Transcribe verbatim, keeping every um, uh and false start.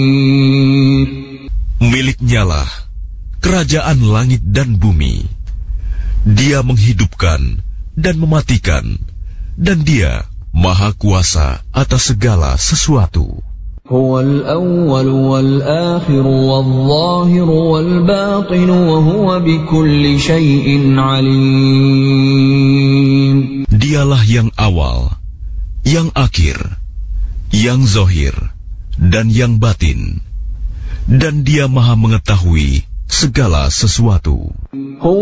Miliknyalah kerajaan langit dan bumi. Dia menghidupkan dan mematikan, dan Dia Maha Kuasa atas segala sesuatu. Huwal awwal wal akhir wal zahir wal batin wa huwa bikulli syai'in alim. Dialah yang awal, yang akhir, yang zahir, dan yang batin. Dan Dia Maha mengetahui segala sesuatu.